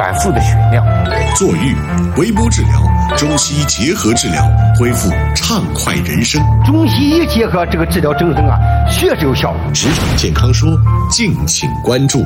转复的血尿。 坐浴、微波治疗、中西医结合治疗，恢复畅快人生。 中西医结合这个治疗整身啊，确实有效果。 职场健康说，敬请关注。